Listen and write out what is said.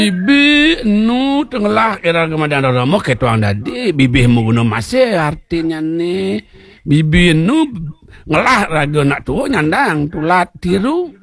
Bibi nu tenggelah era kemudian orang mau ketuang dadi bibi mau guna masih artinya nih bibi nu ngelah raga nak tuh nyandang tulat tiru